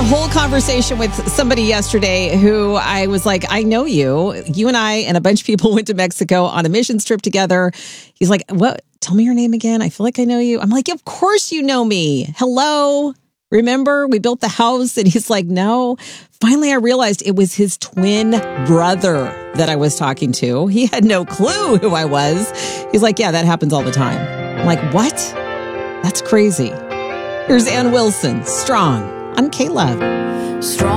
whole conversation with somebody yesterday who I was like, I know you. You and I and a bunch of people went to Mexico on a mission trip together. He's like, what? Tell me your name again. I feel like I know you. I'm like, of course you know me. Hello. Remember, we built the house? And he's like, no. Finally, I realized it was his twin brother that I was talking to. He had no clue who I was. He's like, yeah, that happens all the time. I'm like, what? That's crazy. Here's Ann Wilson, Strong, on K-Love. Strong.